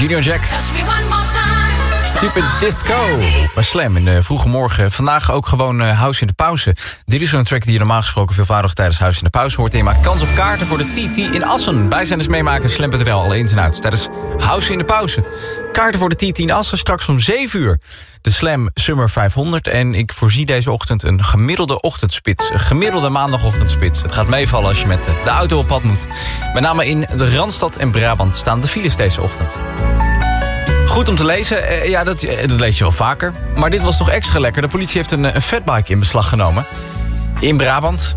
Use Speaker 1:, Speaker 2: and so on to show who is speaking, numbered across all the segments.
Speaker 1: Junior Jack. Stupid Disco. Bij Slam in de vroege morgen. Vandaag ook gewoon House in de Pauze. Dit is zo'n track die je normaal gesproken veelvoudig tijdens House in de Pauze hoort. En je maakt kans op kaarten voor de TT in Assen. Bijzijnders meemaken Slam.nl, alle ins en outs. Tijdens House in de Pauze. Kaarten voor de TT in Assen straks om 7 uur. De Slam Summer 500. En ik voorzie deze ochtend een gemiddelde ochtendspits. Een gemiddelde maandagochtendspits. Het gaat meevallen als je met de auto op pad moet. Met name in de Randstad en Brabant staan de files deze ochtend. Goed om te lezen, ja, dat lees je wel vaker. Maar dit was toch extra lekker. De politie heeft een fatbike in beslag genomen. In Brabant.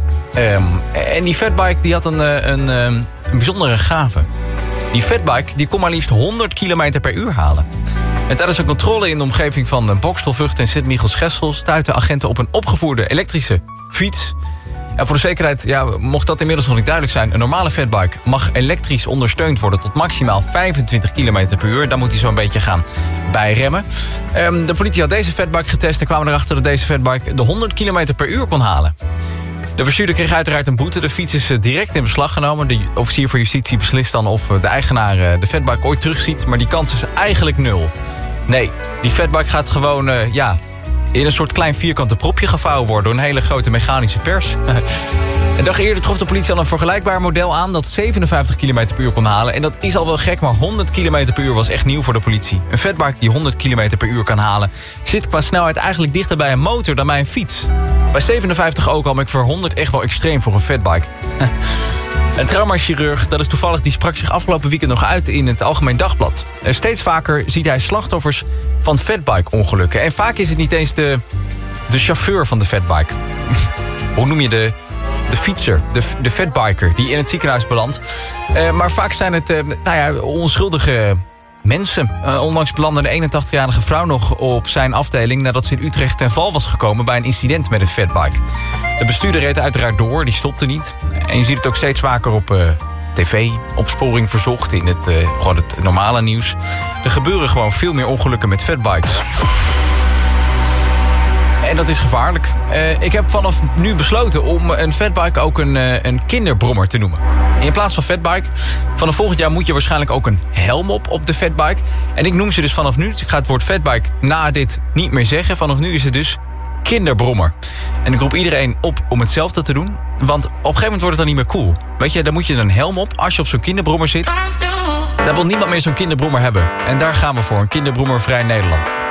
Speaker 1: En die fatbike die had een bijzondere gave. Die fatbike die kon maar liefst 100 km per uur halen. En tijdens een controle in de omgeving van Bokstel, Vught en Sint-Michiels-Gestel stuiten agenten op een opgevoerde elektrische fiets. En voor de zekerheid, ja, mocht dat inmiddels nog niet duidelijk zijn, een normale fatbike mag elektrisch ondersteund worden tot maximaal 25 km per uur. Dan moet hij zo'n beetje gaan bijremmen. De politie had deze fatbike getest en kwamen erachter dat deze fatbike de 100 km per uur kon halen. De bestuurder kreeg uiteraard een boete. De fiets is direct in beslag genomen. De officier van justitie beslist dan of de eigenaar de fatbike ooit terugziet. Maar die kans is eigenlijk 0. Nee, die fatbike gaat gewoon in een soort klein vierkante propje gevouwen worden door een hele grote mechanische pers. Een dag eerder trof de politie al een vergelijkbaar model aan dat 57 km per uur kon halen. En dat is al wel gek, maar 100 km per uur was echt nieuw voor de politie. Een fatbike die 100 km per uur kan halen zit qua snelheid eigenlijk dichter bij een motor dan bij een fiets. Bij 57 ook al, maar ik voor 100 echt wel extreem voor een fatbike. Een traumachirurg, dat is toevallig, die sprak zich afgelopen weekend nog uit in het Algemeen Dagblad. Steeds vaker ziet hij slachtoffers van fatbike-ongelukken. En vaak is het niet eens de chauffeur van de fatbike. Hoe noem je de fietser, de fatbiker, die in het ziekenhuis belandt. Maar vaak zijn het onschuldige mensen. Onlangs belandde een 81-jarige vrouw nog op zijn afdeling nadat ze in Utrecht ten val was gekomen bij een incident met een fatbike. De bestuurder reed uiteraard door, die stopte niet. En je ziet het ook steeds vaker op tv, opsporing verzocht, in gewoon het normale nieuws. Er gebeuren gewoon veel meer ongelukken met fatbikes. En dat is gevaarlijk. Ik heb vanaf nu besloten om een fatbike ook een kinderbrommer te noemen. In plaats van fatbike, vanaf volgend jaar moet je waarschijnlijk ook een helm op de fatbike. En ik noem ze dus vanaf nu, ik ga het woord fatbike na dit niet meer zeggen. Vanaf nu is het dus kinderbrommer. En ik roep iedereen op om hetzelfde te doen. Want op een gegeven moment wordt het dan niet meer cool. Weet je, dan moet je een helm op als je op zo'n kinderbrommer zit. Daar wil niemand meer zo'n kinderbrommer hebben. En daar gaan we voor, een kinderbrommervrij Nederland.